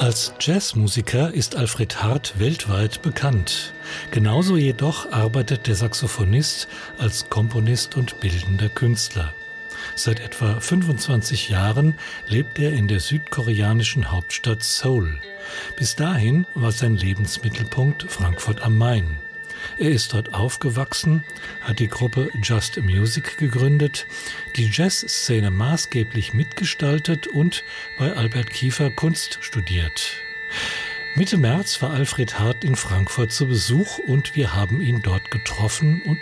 Als Jazzmusiker ist Alfred Hart weltweit bekannt. Genauso jedoch arbeitet der Saxophonist als Komponist und bildender Künstler. Seit etwa 25 Jahren lebt er in der südkoreanischen Hauptstadt Seoul. Bis dahin war sein Lebensmittelpunkt Frankfurt am Main. Er ist dort aufgewachsen, hat die Gruppe Just Music gegründet, die Jazzszene maßgeblich mitgestaltet und bei Albert Kiefer Kunst studiert. Mitte März war Alfred Hart in Frankfurt zu Besuch und wir haben ihn dort getroffen und